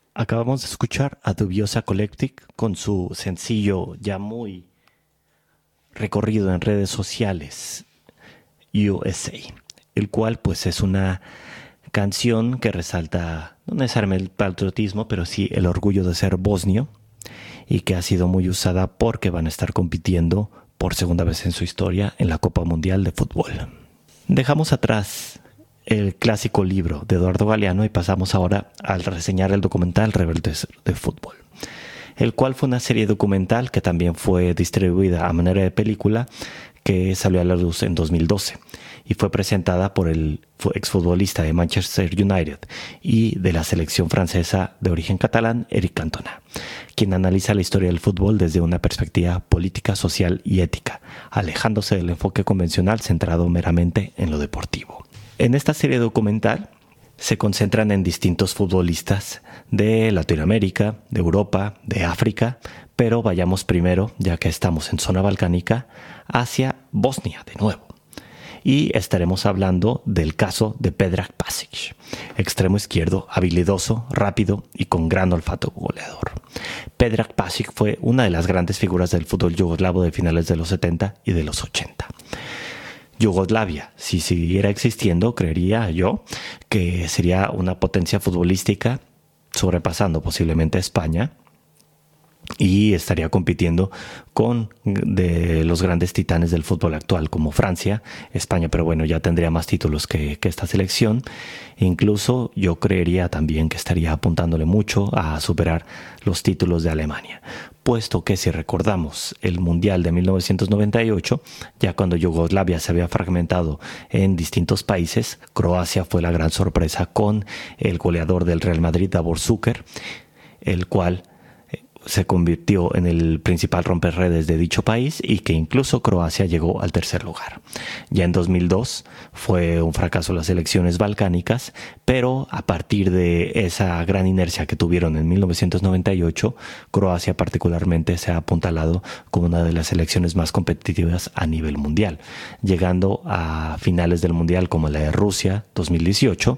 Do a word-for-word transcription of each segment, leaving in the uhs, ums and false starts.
Acabamos de escuchar a Dubiosa Collective con su sencillo ya muy recorrido en redes sociales, U S A, el cual pues es una canción que resalta no necesariamente el patriotismo, pero sí el orgullo de ser bosnio y que ha sido muy usada porque van a estar compitiendo por segunda vez en su historia en la Copa Mundial de Fútbol. Dejamos atrás el clásico libro de Eduardo Galeano y pasamos ahora al reseñar el documental Rebeldes de Fútbol, el cual fue una serie documental que también fue distribuida a manera de película, que salió a la luz en dos mil doce y fue presentada por el exfutbolista de Manchester United y de la selección francesa de origen catalán, Eric Cantona, quien analiza la historia del fútbol desde una perspectiva política, social y ética, alejándose del enfoque convencional centrado meramente en lo deportivo. En esta serie documental se concentran en distintos futbolistas de Latinoamérica, de Europa, de África, pero vayamos primero, ya que estamos en zona balcánica, hacia Bosnia de nuevo. Y estaremos hablando del caso de Predrag Pasic, extremo izquierdo, habilidoso, rápido y con gran olfato goleador. Predrag Pasic fue una de las grandes figuras del fútbol yugoslavo de finales de los setenta y de los ochenta. Yugoslavia, si siguiera existiendo, creería yo que sería una potencia futbolística sobrepasando posiblemente a España y estaría compitiendo con de los grandes titanes del fútbol actual como Francia, España, pero bueno, ya tendría más títulos que, que esta selección. Incluso yo creería también que estaría apuntándole mucho a superar los títulos de Alemania, puesto que si recordamos el Mundial de mil novecientos noventa y ocho, ya cuando Yugoslavia se había fragmentado en distintos países, Croacia fue la gran sorpresa con el goleador del Real Madrid, Davor Šuker, el cual se convirtió en el principal romperredes de dicho país y que incluso Croacia llegó al tercer lugar. Ya en dos mil dos fue un fracaso las elecciones balcánicas, pero a partir de esa gran inercia que tuvieron en mil novecientos noventa y ocho, Croacia particularmente se ha apuntalado como una de las selecciones más competitivas a nivel mundial, llegando a finales del mundial como la de Rusia dos mil dieciocho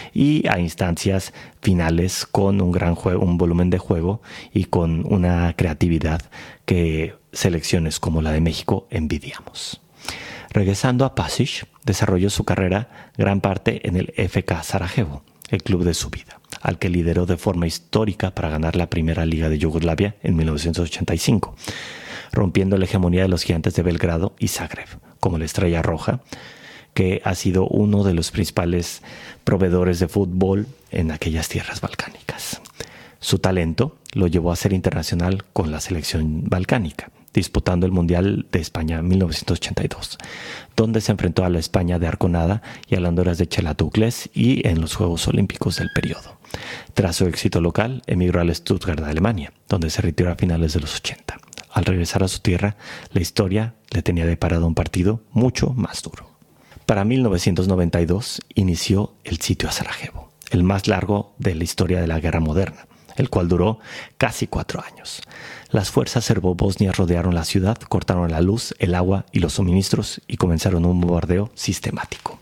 y a instancias finales con un gran juego, un volumen de juego y con una creatividad que selecciones como la de México envidiamos. Regresando a Pasic, desarrolló su carrera gran parte en el F K Sarajevo, el club de su vida, al que lideró de forma histórica para ganar la primera liga de Yugoslavia en mil novecientos ochenta y cinco, rompiendo la hegemonía de los gigantes de Belgrado y Zagreb, como la Estrella Roja, que ha sido uno de los principales proveedores de fútbol en aquellas tierras balcánicas. Su talento lo llevó a ser internacional con la selección balcánica, disputando el Mundial de España mil novecientos ochenta y dos, donde se enfrentó a la España de Arconada y a la Honduras de Chelatoucles y en los Juegos Olímpicos del periodo. Tras su éxito local, emigró al Stuttgart de Alemania, donde se retiró a finales de los ochenta. Al regresar a su tierra, la historia le tenía deparado un partido mucho más duro. Para mil novecientos noventa y dos inició el sitio a Sarajevo, el más largo de la historia de la guerra moderna, el cual duró casi cuatro años. Las fuerzas serbo-bosnias rodearon la ciudad, cortaron la luz, el agua y los suministros y comenzaron un bombardeo sistemático.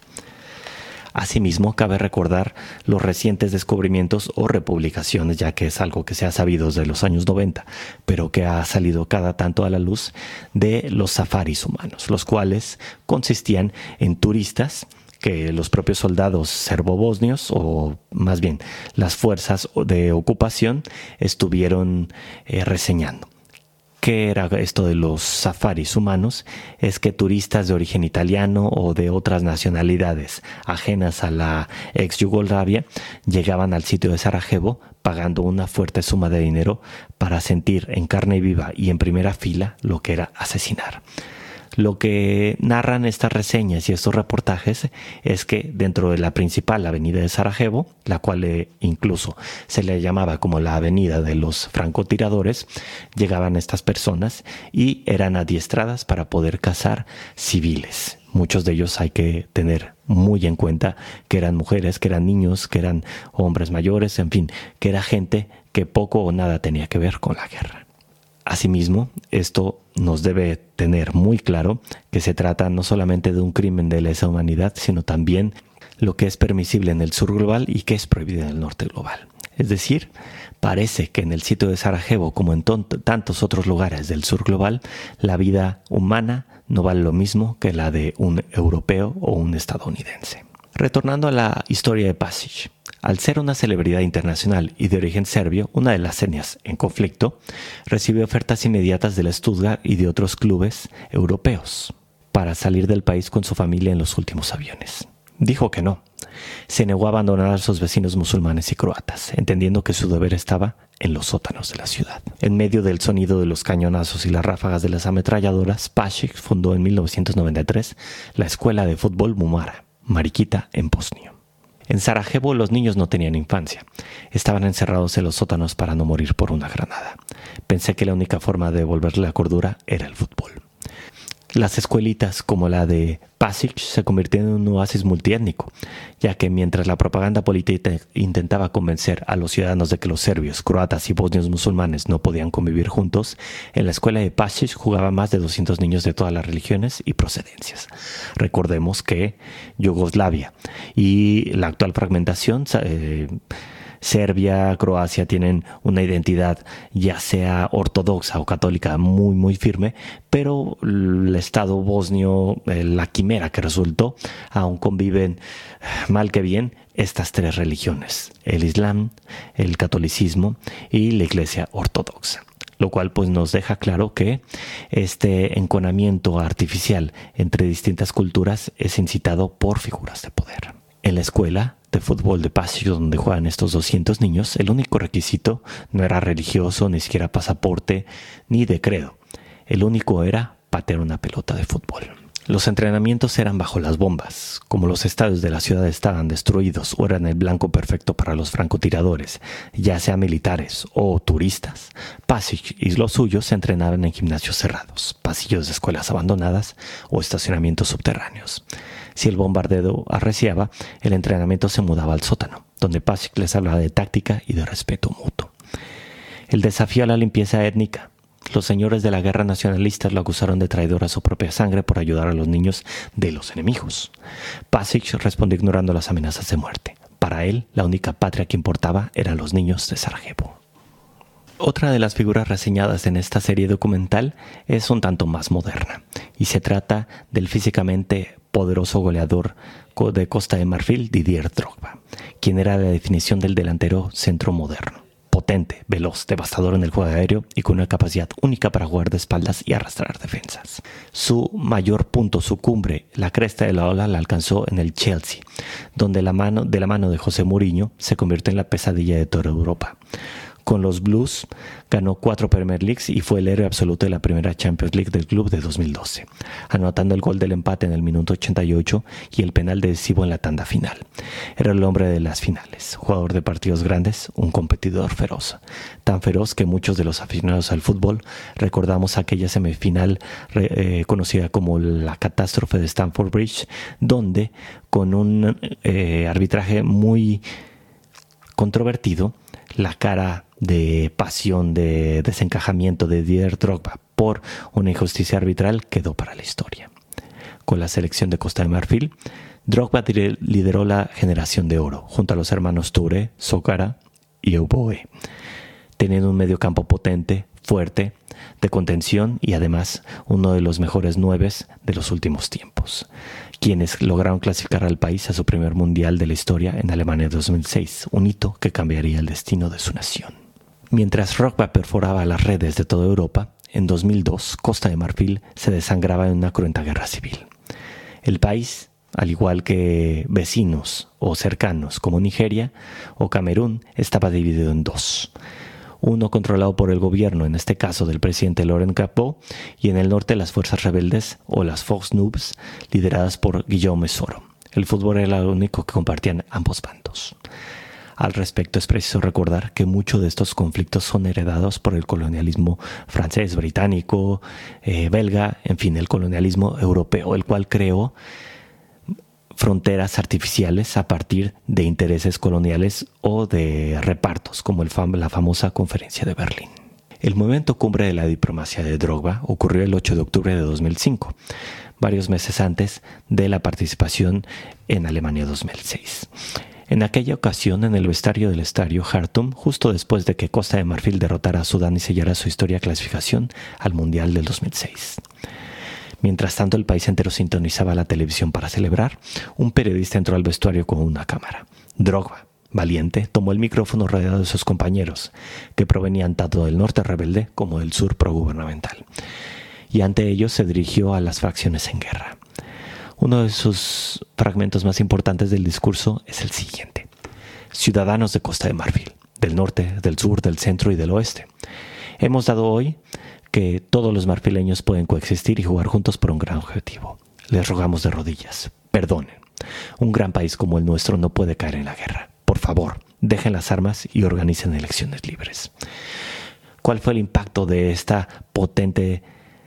Asimismo, cabe recordar los recientes descubrimientos o republicaciones, ya que es algo que se ha sabido desde los años noventa, pero que ha salido cada tanto a la luz, de los safaris humanos, los cuales consistían en turistas que los propios soldados serbo-bosnios, o más bien las fuerzas de ocupación, estuvieron eh, reseñando. ¿Qué era esto de los safaris humanos? Es que turistas de origen italiano o de otras nacionalidades ajenas a la ex Yugoslavia llegaban al sitio de Sarajevo pagando una fuerte suma de dinero para sentir en carne viva y en primera fila lo que era asesinar. Lo que narran estas reseñas y estos reportajes es que dentro de la principal avenida de Sarajevo, la cual eh, incluso se le llamaba como la avenida de los francotiradores, llegaban estas personas y eran adiestradas para poder cazar civiles. Muchos de ellos hay que tener muy en cuenta que eran mujeres, que eran niños, que eran hombres mayores, en fin, que era gente que poco o nada tenía que ver con la guerra. Asimismo, esto nos debe tener muy claro que se trata no solamente de un crimen de lesa humanidad, sino también lo que es permisible en el sur global y que es prohibido en el norte global. Es decir, parece que en el sitio de Sarajevo, como en tantos otros lugares del sur global, la vida humana no vale lo mismo que la de un europeo o un estadounidense. Retornando a la historia de Pasic, al ser una celebridad internacional y de origen serbio, una de las etnias en conflicto, recibió ofertas inmediatas del Stuttgart y de otros clubes europeos para salir del país con su familia en los últimos aviones. Dijo que no. Se negó a abandonar a sus vecinos musulmanes y croatas, entendiendo que su deber estaba en los sótanos de la ciudad. En medio del sonido de los cañonazos y las ráfagas de las ametralladoras, Pasic fundó en mil novecientos noventa y tres la escuela de fútbol Mumara, Mariquita, en bosnio. En Sarajevo los niños no tenían infancia. Estaban encerrados en los sótanos para no morir por una granada. Pensé que la única forma de devolverle la cordura era el fútbol. Las escuelitas como la de Pasic se convirtieron en un oasis multiétnico, ya que mientras la propaganda política intentaba convencer a los ciudadanos de que los serbios, croatas y bosnios musulmanes no podían convivir juntos, en la escuela de Pasic jugaban más de doscientos niños de todas las religiones y procedencias. Recordemos que Yugoslavia y la actual fragmentación... Eh, Serbia, Croacia tienen una identidad ya sea ortodoxa o católica muy muy firme, pero el Estado bosnio, la quimera que resultó, aún conviven mal que bien estas tres religiones, el Islam, el catolicismo y la Iglesia ortodoxa. Lo cual pues nos deja claro que este enconamiento artificial entre distintas culturas es incitado por figuras de poder. En la escuela de fútbol de Pasic, donde juegan estos doscientos niños, el único requisito no era religioso, ni siquiera pasaporte, ni de credo. El único era patear una pelota de fútbol. Los entrenamientos eran bajo las bombas. Como los estadios de la ciudad estaban destruidos o eran el blanco perfecto para los francotiradores, ya sea militares o turistas, Pasic y los suyos se entrenaban en gimnasios cerrados, pasillos de escuelas abandonadas o estacionamientos subterráneos. Si el bombardeo arreciaba, el entrenamiento se mudaba al sótano, donde Pasic les hablaba de táctica y de respeto mutuo. El desafío a la limpieza étnica. Los señores de la guerra nacionalista lo acusaron de traidor a su propia sangre por ayudar a los niños de los enemigos. Pasic respondió ignorando las amenazas de muerte. Para él, la única patria que importaba eran los niños de Sarajevo. Otra de las figuras reseñadas en esta serie documental es un tanto más moderna, y se trata del físicamente poderoso goleador de Costa de Marfil, Didier Drogba, quien era la definición del delantero centro moderno. Potente, veloz, devastador en el juego aéreo y con una capacidad única para jugar de espaldas y arrastrar defensas. Su mayor punto, su cumbre, la cresta de la ola, la alcanzó en el Chelsea, donde la mano, de la mano de José Mourinho se convirtió en la pesadilla de toda Europa. Con los Blues ganó cuatro Premier Leagues y fue el héroe absoluto de la primera Champions League del club de dos mil doce, anotando el gol del empate en el minuto ochenta y ocho y el penal decisivo en la tanda final. Era el hombre de las finales, jugador de partidos grandes, un competidor feroz. Tan feroz que muchos de los aficionados al fútbol recordamos aquella semifinal eh, conocida como la catástrofe de Stamford Bridge, donde con un eh, arbitraje muy controvertido, la cara de pasión, de desencajamiento de Didier Drogba por una injusticia arbitral quedó para la historia. Con la selección de Costa de Marfil, Drogba lideró la generación de oro, junto a los hermanos Touré, Sokara y Eboe, teniendo un mediocampo potente, fuerte, de contención y además uno de los mejores nueves de los últimos tiempos, quienes lograron clasificar al país a su primer mundial de la historia en Alemania dos mil seis, un hito que cambiaría el destino de su nación. Mientras Drogba perforaba las redes de toda Europa, en dos mil dos Costa de Marfil se desangraba en una cruenta guerra civil. El país, al igual que vecinos o cercanos como Nigeria o Camerún, estaba dividido en dos. Uno controlado por el gobierno, en este caso del presidente Laurent Gbagbo, y en el norte las fuerzas rebeldes o las Forces Nouvelles, lideradas por Guillaume Soro. El fútbol era lo único que compartían ambos bandos. Al respecto es preciso recordar que muchos de estos conflictos son heredados por el colonialismo francés, británico, eh, belga, en fin, el colonialismo europeo, el cual creó fronteras artificiales a partir de intereses coloniales o de repartos, como el fam- la famosa Conferencia de Berlín. El momento cumbre de la diplomacia de Drogba ocurrió el ocho de octubre de dos mil cinco, varios meses antes de la participación en Alemania dos mil seis. En aquella ocasión, en el vestuario del estadio Khartoum, justo después de que Costa de Marfil derrotara a Sudán y sellara su histórica clasificación al Mundial del dos mil seis. Mientras tanto, el país entero sintonizaba la televisión para celebrar. Un periodista entró al vestuario con una cámara. Drogba, valiente, tomó el micrófono rodeado de sus compañeros, que provenían tanto del norte rebelde como del sur progubernamental. Y ante ellos se dirigió a las facciones en guerra. Uno de sus fragmentos más importantes del discurso es el siguiente. Ciudadanos de Costa de Marfil, del norte, del sur, del centro y del oeste. Hemos dado hoy que todos los marfileños pueden coexistir y jugar juntos por un gran objetivo. Les rogamos de rodillas, perdonen. Un gran país como el nuestro no puede caer en la guerra. Por favor, dejen las armas y organicen elecciones libres. ¿Cuál fue el impacto de esta potente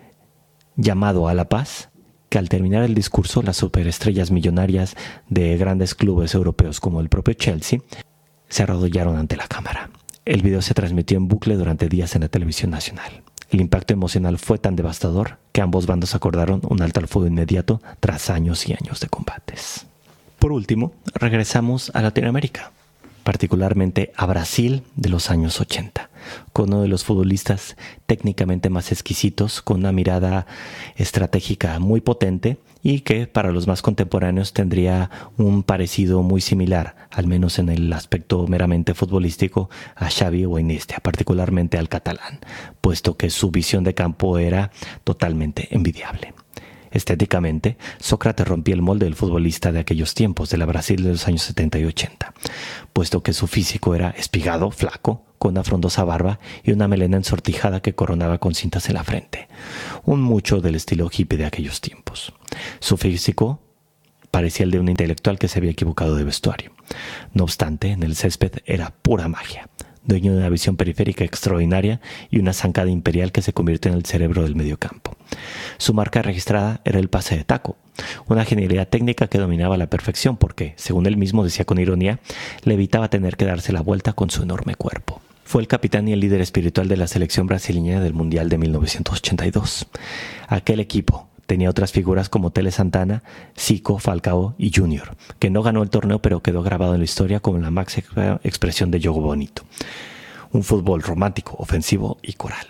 llamado a la paz? Que al terminar el discurso, las superestrellas millonarias de grandes clubes europeos como el propio Chelsea se arrodillaron ante la cámara. El video se transmitió en bucle durante días en la televisión nacional. El impacto emocional fue tan devastador que ambos bandos acordaron un alto al fuego inmediato tras años y años de combates. Por último, regresamos a Latinoamérica, particularmente a Brasil de los años ochenta, con uno de los futbolistas técnicamente más exquisitos, con una mirada estratégica muy potente y que para los más contemporáneos tendría un parecido muy similar, al menos en el aspecto meramente futbolístico, a Xavi o Iniesta, particularmente al catalán, puesto que su visión de campo era totalmente envidiable. Estéticamente, Sócrates rompía el molde del futbolista de aquellos tiempos, de la Brasil de los años setenta y ochenta, puesto que su físico era espigado, flaco, con una frondosa barba y una melena ensortijada que coronaba con cintas en la frente, un mucho del estilo hippie de aquellos tiempos. Su físico parecía el de un intelectual que se había equivocado de vestuario. No obstante, en el césped era pura magia, dueño de una visión periférica extraordinaria y una zancada imperial que se convirtió en el cerebro del mediocampo. Su marca registrada era el pase de taco, una genialidad técnica que dominaba a la perfección porque, según él mismo decía con ironía, le evitaba tener que darse la vuelta con su enorme cuerpo. Fue el capitán y el líder espiritual de la selección brasileña del Mundial de mil novecientos ochenta y dos. Aquel equipo tenía otras figuras como Tele Santana, Zico, Falcao y Junior, que no ganó el torneo pero quedó grabado en la historia como la máxima expresión de Jogo Bonito. Un fútbol romántico, ofensivo y coral.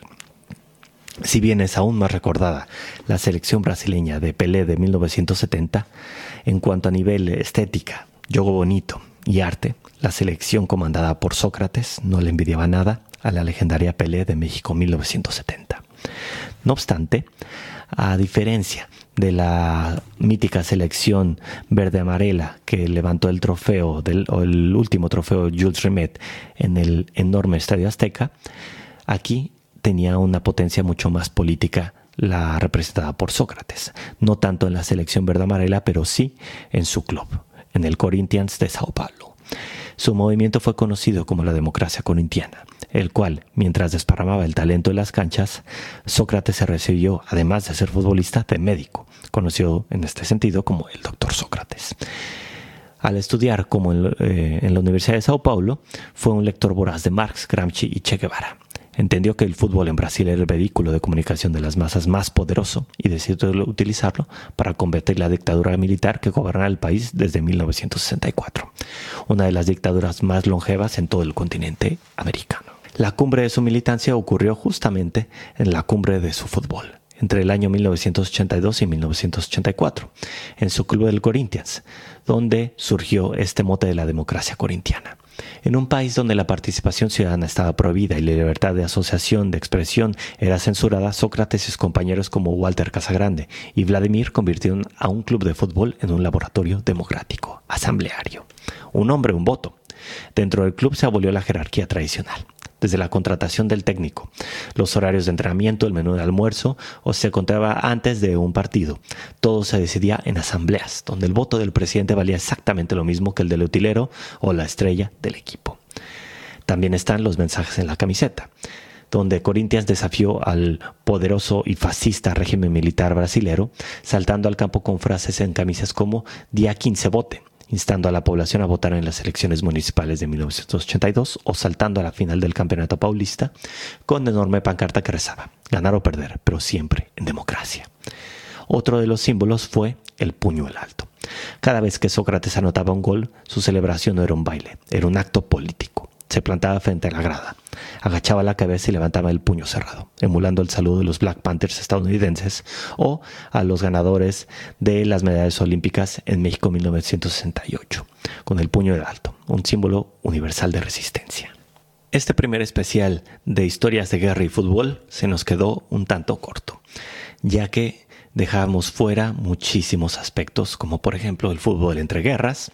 Si bien es aún más recordada la selección brasileña de Pelé de mil novecientos setenta, en cuanto a nivel estética, Jogo Bonito y arte, la selección comandada por Sócrates no le envidiaba nada a la legendaria Pelé de México mil novecientos setenta. No obstante, a diferencia de la mítica selección verde-amarela que levantó el trofeo, del, o el último trofeo Jules Rimet en el enorme Estadio Azteca, aquí tenía una potencia mucho más política la representada por Sócrates, no tanto en la selección verde-amarela, pero sí en su club, en el Corinthians de Sao Paulo. Su movimiento fue conocido como la democracia corintiana, el cual, mientras desparramaba el talento en las canchas, Sócrates se recibió, además de ser futbolista, de médico, conocido en este sentido como el doctor Sócrates. Al estudiar como en, eh, en la Universidad de Sao Paulo, fue un lector voraz de Marx, Gramsci y Che Guevara. Entendió que el fútbol en Brasil era el vehículo de comunicación de las masas más poderoso y decidió utilizarlo para combatir la dictadura militar que gobernaba el país desde mil novecientos sesenta y cuatro, una de las dictaduras más longevas en todo el continente americano. La cumbre de su militancia ocurrió justamente en la cumbre de su fútbol, entre el año mil novecientos ochenta y dos y mil novecientos ochenta y cuatro, en su club del Corinthians, donde surgió este mote de la democracia corintiana. En un país donde la participación ciudadana estaba prohibida y la libertad de asociación, de expresión, era censurada, Sócrates y sus compañeros como Walter Casagrande y Vladimir convirtieron a un club de fútbol en un laboratorio democrático, asambleario. Un hombre, un voto. Dentro del club se abolió la jerarquía tradicional, desde la contratación del técnico, los horarios de entrenamiento, el menú de almuerzo, o se contaba antes de un partido. Todo se decidía en asambleas, donde el voto del presidente valía exactamente lo mismo que el del utilero o la estrella del equipo. También están los mensajes en la camiseta, donde Corinthians desafió al poderoso y fascista régimen militar brasilero, saltando al campo con frases en camisas como «Día quince vote», instando a la población a votar en las elecciones municipales de mil novecientos ochenta y dos o saltando a la final del Campeonato Paulista con enorme pancarta que rezaba «Ganar o perder, pero siempre en democracia». Otro de los símbolos fue el puño en alto. Cada vez que Sócrates anotaba un gol, su celebración no era un baile, era un acto político. Se plantaba frente a la grada, agachaba la cabeza y levantaba el puño cerrado, emulando el saludo de los Black Panthers estadounidenses o a los ganadores de las medallas olímpicas en México mil novecientos sesenta y ocho, con el puño en alto, un símbolo universal de resistencia. Este primer especial de historias de guerra y fútbol se nos quedó un tanto corto, ya que dejamos fuera muchísimos aspectos, como por ejemplo el fútbol entre guerras,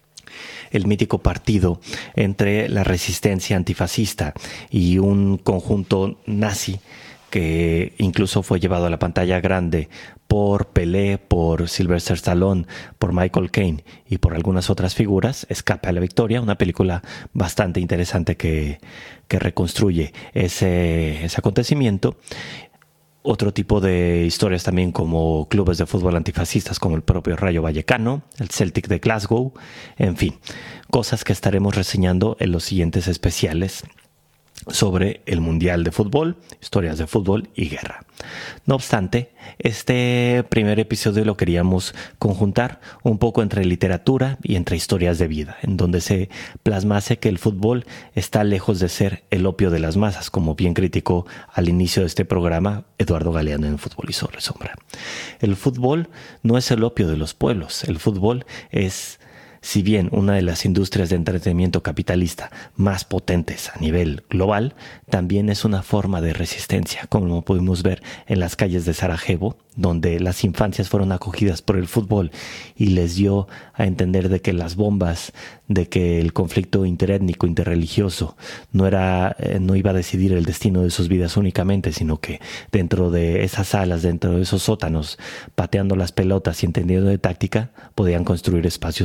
el mítico partido entre la resistencia antifascista y un conjunto nazi que incluso fue llevado a la pantalla grande por Pelé, por Sylvester Stallone, por Michael Caine y por algunas otras figuras, Escape a la Victoria, una película bastante interesante que, que reconstruye ese, ese acontecimiento. Otro tipo de historias también como clubes de fútbol antifascistas como el propio Rayo Vallecano, el Celtic de Glasgow, en fin, cosas que estaremos reseñando en los siguientes especiales sobre el Mundial de Fútbol, historias de fútbol y guerra. No obstante, este primer episodio lo queríamos conjuntar un poco entre literatura y entre historias de vida, en donde se plasmase que el fútbol está lejos de ser el opio de las masas, como bien criticó al inicio de este programa Eduardo Galeano en Fútbol y Sobre Sombra. El fútbol no es el opio de los pueblos, el fútbol es, si bien una de las industrias de entretenimiento capitalista más potentes a nivel global, también es una forma de resistencia, como pudimos ver en las calles de Sarajevo, donde las infancias fueron acogidas por el fútbol y les dio a entender de que las bombas, de que el conflicto interétnico, interreligioso, no era, eh, no iba a decidir el destino de sus vidas únicamente, sino que dentro de esas salas, dentro de esos sótanos, pateando las pelotas y entendiendo de táctica, podían construir espacios